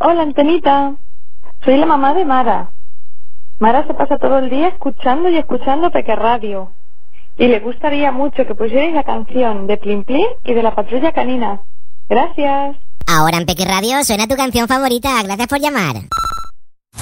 Hola, Antenita. Soy la mamá de Mara. Mara se pasa todo el día escuchando y escuchando Peque Radio. Y le gustaría mucho que pusierais la canción de Plin Plin y de la Patrulla Canina. Gracias. Ahora en Peque Radio suena tu canción favorita. Gracias por llamar.